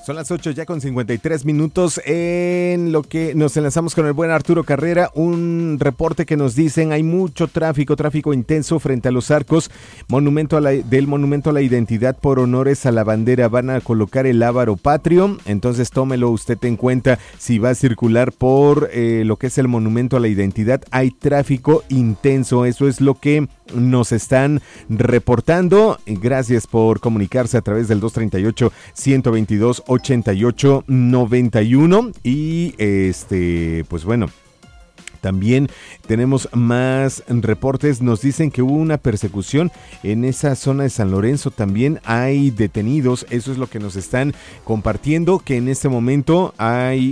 Son las 8 ya con 53 minutos en lo que nos enlazamos con el buen Arturo Carrera. Un reporte que nos dicen hay mucho tráfico intenso frente a los arcos del Monumento a la Identidad por honores a la bandera. Van a colocar el lábaro patrio, entonces tómelo usted en cuenta si va a circular por lo que es el Monumento a la Identidad. Hay tráfico intenso, eso es lo que nos están reportando. Gracias por comunicarse a través del 238-122-8891 y pues bueno, también tenemos más reportes. Nos dicen que hubo una persecución en esa zona de San Lorenzo. También hay detenidos. Eso es lo que nos están compartiendo, que en este momento hay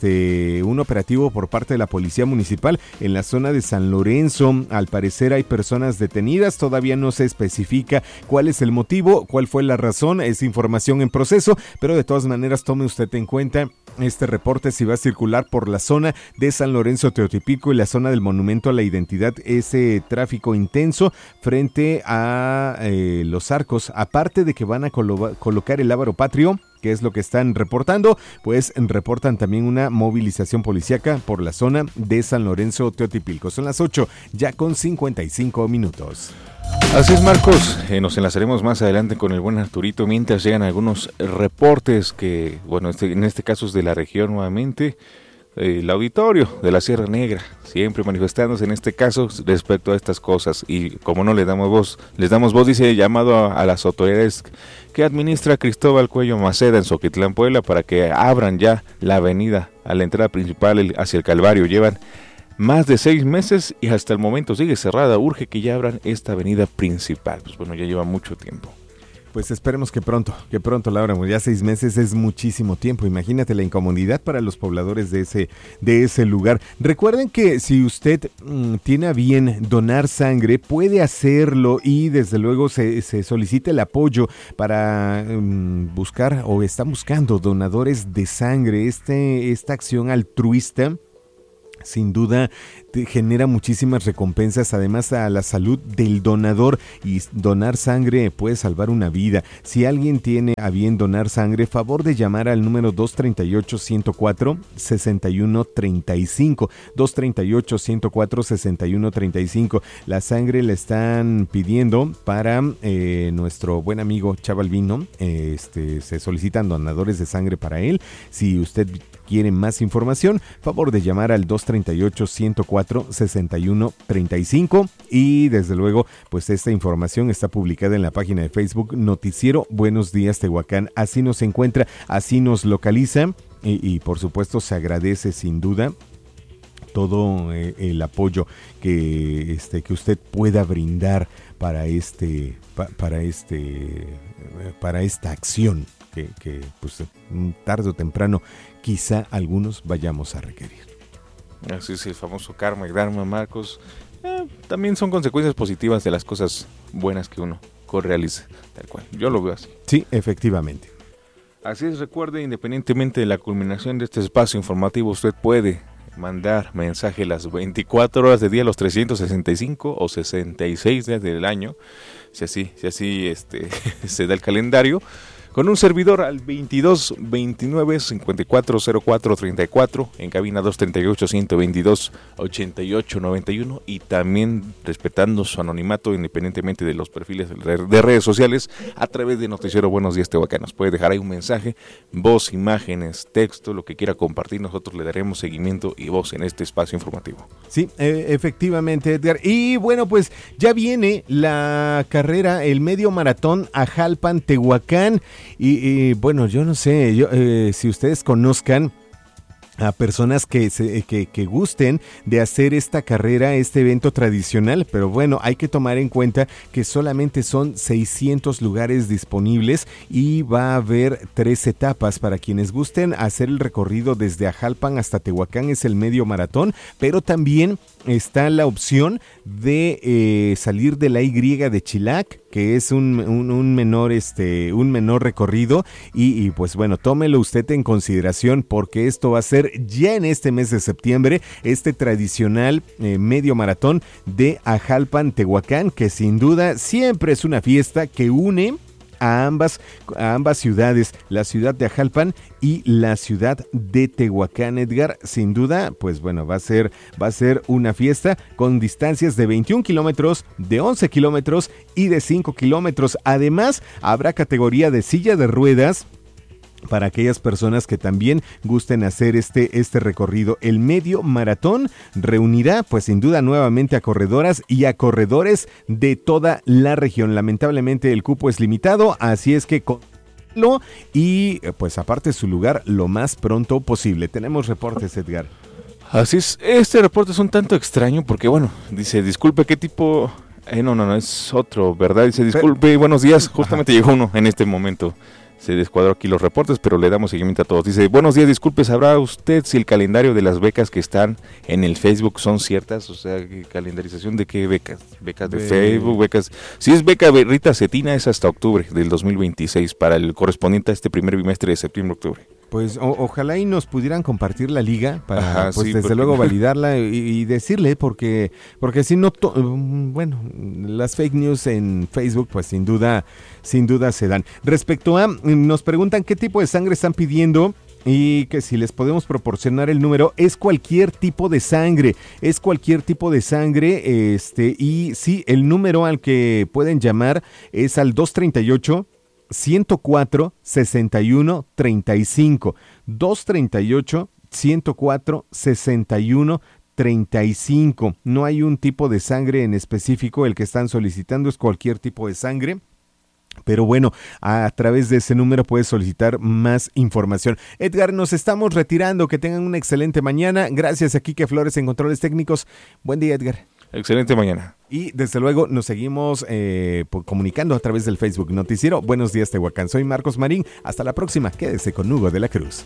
un operativo por parte de la Policía Municipal en la zona de San Lorenzo. Al parecer hay personas detenidas. Todavía no se especifica cuál es el motivo, cuál fue la razón. Es información en proceso, pero de todas maneras tome usted en cuenta este reporte si va a circular por la zona de San Lorenzo Teotipico y la zona del Monumento a la Identidad. Ese tráfico intenso frente a los arcos, aparte de que van a colocar el lábaro patrio, que es lo que están reportando, pues reportan también una movilización policíaca por la zona de San Lorenzo Teotipilco. Son las 8 ya con 55 minutos. Así es, Marcos, nos enlazaremos más adelante con el buen Arturito mientras llegan algunos reportes que, bueno, en este caso es de la región nuevamente. El auditorio de la Sierra Negra, siempre manifestándose en este caso respecto a estas cosas, y como no les damos voz, dice llamado a las autoridades que administra Cristóbal Cuello Maceda en Xoquitlán, Puebla, para que abran ya la avenida a la entrada principal hacia el Calvario. Llevan más de 6 meses y hasta el momento sigue cerrada. Urge que ya abran esta avenida principal. Pues bueno, ya lleva mucho tiempo. Pues esperemos que pronto la abramos. Ya 6 meses es muchísimo tiempo. Imagínate la incomodidad para los pobladores de ese lugar. Recuerden que si usted tiene a bien donar sangre, puede hacerlo y desde luego se solicita el apoyo para buscar o están buscando donadores de sangre. Esta acción altruista sin duda genera muchísimas recompensas, además a la salud del donador, y donar sangre puede salvar una vida. Si alguien tiene a bien donar sangre, favor de llamar al número 238-104-6135, 238-104-6135. La sangre la están pidiendo para nuestro buen amigo Chavalvino. Se solicitan donadores de sangre para él. Si usted quiere más información, favor de llamar al 238-104-6135, y desde luego pues esta información está publicada en la página de Facebook Noticiero Buenos Días Tehuacán. Así nos encuentra, así nos localiza y por supuesto se agradece sin duda todo el apoyo que usted pueda brindar para esta acción que pues tarde o temprano quizá algunos vayamos a requerir. Así es, el famoso karma y dharma, Marcos. También son consecuencias positivas de las cosas buenas que uno realiza, tal cual. Yo lo veo así. Sí, efectivamente. Así es, recuerde, independientemente de la culminación de este espacio informativo, usted puede mandar mensaje las 24 horas del día, los 365 o 66 días del año, si así se da el calendario, con un servidor al 22 29 54 04 34, en cabina 238 122 88 91, y también respetando su anonimato independientemente de los perfiles de redes sociales a través de Noticiero Buenos Días Tehuacán. Nos puede dejar ahí un mensaje, voz, imágenes, texto, lo que quiera compartir. Nosotros le daremos seguimiento y voz en este espacio informativo. Sí, efectivamente, Edgar. Y bueno, pues ya viene la carrera, el medio maratón Ajalpan Tehuacán. Y bueno, yo no sé, si ustedes conozcan a personas que gusten de hacer esta carrera, este evento tradicional, pero bueno, hay que tomar en cuenta que solamente son 600 lugares disponibles y va a haber 3 etapas. Para quienes gusten hacer el recorrido desde Ajalpan hasta Tehuacán es el medio maratón, pero también está la opción de salir de la Y de Chilac, que es un menor recorrido, y pues bueno, tómelo usted en consideración porque esto va a ser ya en este mes de septiembre, este tradicional medio maratón de Ajalpan Tehuacán, que sin duda siempre es una fiesta que une a ambas ciudades, la ciudad de Ajalpan y la ciudad de Tehuacán, Edgar. Sin duda, pues bueno, va a ser una fiesta con distancias de 21 kilómetros, de 11 kilómetros y de 5 kilómetros. Además, habrá categoría de silla de ruedas para aquellas personas que también gusten hacer este recorrido. El medio maratón reunirá, pues sin duda, nuevamente a corredoras y a corredores de toda la región. Lamentablemente el cupo es limitado, así es que y pues aparte su lugar lo más pronto posible. Tenemos reportes, Edgar. Así es, este reporte es un tanto extraño porque bueno, dice, disculpe, ¿qué tipo? No, es otro, ¿verdad? Dice, disculpe, buenos días, justamente llegó uno en este momento. Se descuadró aquí los reportes, pero le damos seguimiento a todos. Dice, buenos días, disculpe, ¿sabrá usted si el calendario de las becas que están en el Facebook son ciertas? O sea, ¿calendarización de qué becas? ¿Becas de Facebook? ¿Becas? Si es beca Rita Cetina, es hasta octubre del 2026, para el correspondiente a este primer bimestre de septiembre-octubre. Pues ojalá y nos pudieran compartir la liga para desde luego validarla y decirle, porque si no, bueno, las fake news en Facebook pues sin duda se dan. Respecto a, nos preguntan qué tipo de sangre están pidiendo y que si les podemos proporcionar el número. Es cualquier tipo de sangre, y sí, el número al que pueden llamar es al 238 104 61 35, 238 104 61 35. No hay un tipo de sangre en específico el que están solicitando, es cualquier tipo de sangre. Pero bueno, a través de ese número puedes solicitar más información. Edgar, nos estamos retirando. Que tengan una excelente mañana. Gracias a Quique Flores en Controles Técnicos. Buen día, Edgar. Excelente mañana. Y desde luego nos seguimos comunicando a través del Facebook Noticiero. Buenos días, Tehuacán. Soy Marcos Marín. Hasta la próxima. Quédese con Hugo de la Cruz.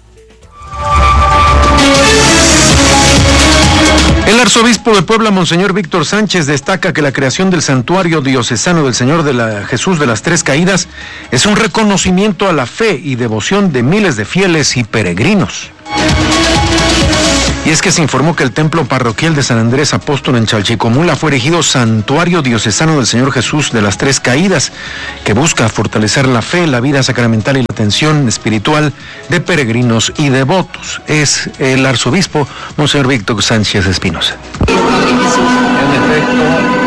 El arzobispo de Puebla, Monseñor Víctor Sánchez, destaca que la creación del santuario diocesano del Señor Jesús de las Tres Caídas es un reconocimiento a la fe y devoción de miles de fieles y peregrinos. Y es que se informó que el templo parroquial de San Andrés Apóstol en Chalchicomula fue erigido Santuario Diocesano del Señor Jesús de las Tres Caídas, que busca fortalecer la fe, la vida sacramental y la atención espiritual de peregrinos y devotos. Es el arzobispo Monseñor Víctor Sánchez Espinosa. En efecto,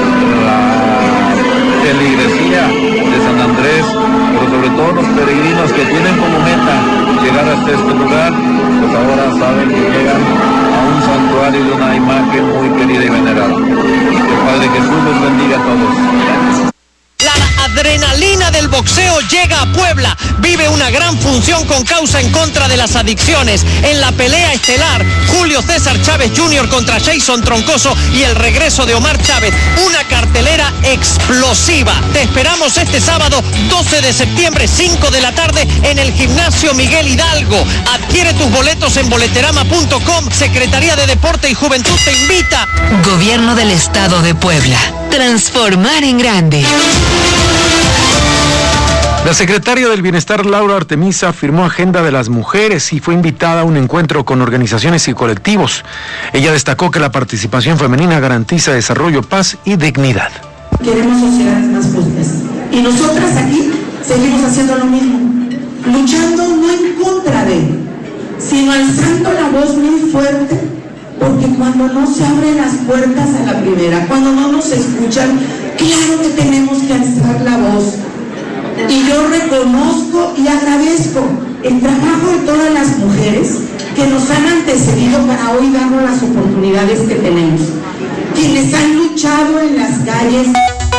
la feligresía de San Andrés, pero sobre todo los peregrinos que tienen como meta llegar hasta este lugar, pues ahora saben que llegan a un santuario de una imagen muy querida y venerada. Que el Padre Jesús los bendiga a todos. La adrenalina del boxeo llega a Puebla. Vive una gran función con causa en contra de las adicciones. En la pelea estelar, Julio César Chávez Jr. contra Jason Troncoso y el regreso de Omar Chávez. Una cartelera explosiva. Te esperamos este sábado 12 de septiembre, 5 de la tarde, en el Gimnasio Miguel Hidalgo. Adquiere tus boletos en boleterama.com. Secretaría de Deporte y Juventud te invita. Gobierno del Estado de Puebla. Transformar en grande. La secretaria del Bienestar, Laura Artemisa, firmó Agenda de las Mujeres y fue invitada a un encuentro con organizaciones y colectivos. Ella destacó que la participación femenina garantiza desarrollo, paz y dignidad. Queremos sociedades más justas. Y nosotras aquí seguimos haciendo lo mismo, luchando no en contra de, sino alzando la voz muy fuerte, porque cuando no se abren las puertas a la primera, cuando no nos escuchan, claro que tenemos que alzar la voz. Y yo reconozco y agradezco el trabajo de todas las mujeres que nos han antecedido para hoy darnos las oportunidades que tenemos, quienes han luchado en las calles.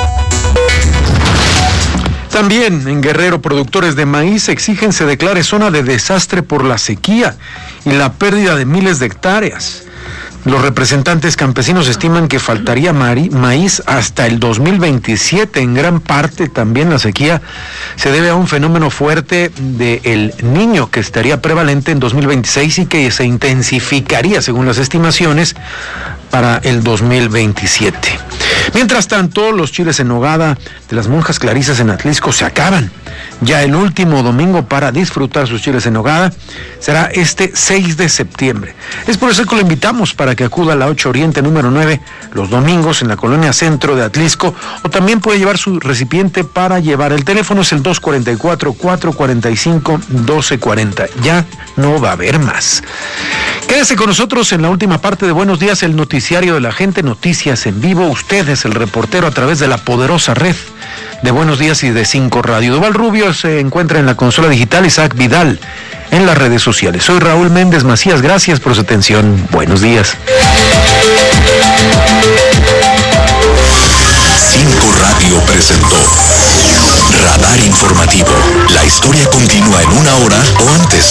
También en Guerrero, productores de maíz exigen se declare zona de desastre por la sequía y la pérdida de miles de hectáreas. Los representantes campesinos estiman que faltaría maíz hasta el 2027. En gran parte también la sequía se debe a un fenómeno fuerte de El Niño que estaría prevalente en 2026 y que se intensificaría, según las estimaciones, para el 2027. Mientras tanto, los chiles en nogada de las monjas clarisas en Atlisco se acaban. Ya el último domingo para disfrutar sus chiles en nogada será este 6 de septiembre. Es por eso que lo invitamos para que acuda a la 8 Oriente número 9 los domingos en la colonia Centro de Atlisco, o también puede llevar su recipiente para llevar. El teléfono es el 244-445-1240. Ya no va a haber más. Quédese con nosotros en la última parte de Buenos Días, el noticiario de la gente, noticias en vivo. Usted es el reportero a través de la poderosa red de Buenos Días y de 5 Radio. Doval Rubio se encuentra en la consola digital, Isaac Vidal en las redes sociales. Soy Raúl Méndez Macías, gracias por su atención. Buenos días. 5 Radio presentó Radar Informativo. La historia continúa en 1 hora o antes.